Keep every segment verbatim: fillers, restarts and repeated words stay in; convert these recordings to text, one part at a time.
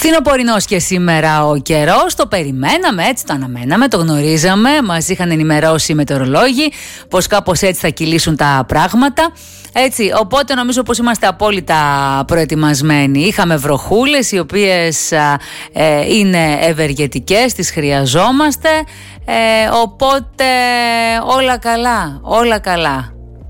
Φθινοπορεινός και σήμερα ο καιρός, το περιμέναμε, έτσι το αναμέναμε, το γνωρίζαμε, μας είχαν ενημερώσει οι μετεωρολόγοι πως κάπως έτσι θα κυλήσουν τα πράγματα. Έτσι, οπότε νομίζω πως είμαστε απόλυτα προετοιμασμένοι. Είχαμε βροχούλες οι οποίες ε, είναι ευεργετικές, τις χρειαζόμαστε, ε, οπότε όλα καλά, όλα καλά.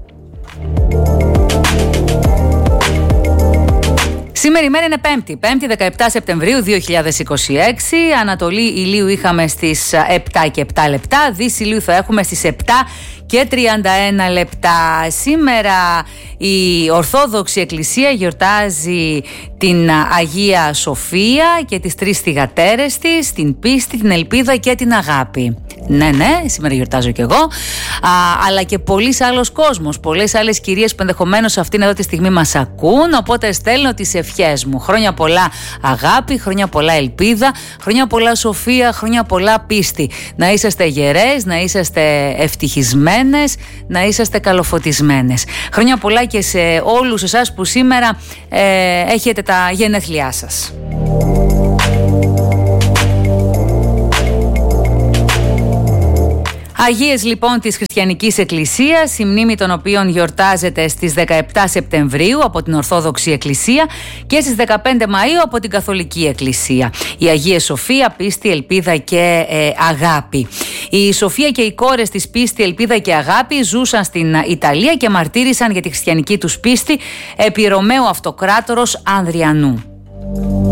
Σήμερα η μέρα είναι Πέμπτη, Πέμπτη δεκαεπτά Σεπτεμβρίου δύο χιλιάδες είκοσι έξι. Ανατολή ηλίου είχαμε στις επτά και επτά λεπτά, δύση ηλίου θα έχουμε στις επτά και τριάντα ένα λεπτά. Σήμερα η Ορθόδοξη Εκκλησία γιορτάζει την Αγία Σοφία και τις τρεις θυγατέρες της, την πίστη, την ελπίδα και την αγάπη. Ναι, ναι, σήμερα γιορτάζω κι εγώ, Α, αλλά και πολλοί άλλος κόσμος, πολλές άλλες κυρίες που ενδεχομένως αυτήν εδώ τη στιγμή μας ακούν, οπότε στέλνω τις ευχές μου. Χρόνια πολλά αγάπη, χρόνια πολλά ελπίδα, χρόνια πολλά σοφία, χρόνια πολλά πίστη. Να είσαστε γερές, να είσαστε ευτυχισμένες, να είσαστε καλοφωτισμένες. Χρόνια πολλά και σε όλους εσάς που σήμερα ε, έχετε τα γενέθλιά σας. Αγίες λοιπόν της Χριστιανικής Εκκλησίας, η μνήμη των οποίων γιορτάζεται στις δεκαεπτά Σεπτεμβρίου από την Ορθόδοξη Εκκλησία και στις δεκαπέντε Μαΐου από την Καθολική Εκκλησία. Η Αγία Σοφία, πίστη, ελπίδα και ε, αγάπη. Η Σοφία και οι κόρες της πίστη, ελπίδα και αγάπη ζούσαν στην Ιταλία και μαρτύρησαν για τη χριστιανική τους πίστη επί Ρωμαίου Αυτοκράτορος Ανδριανού.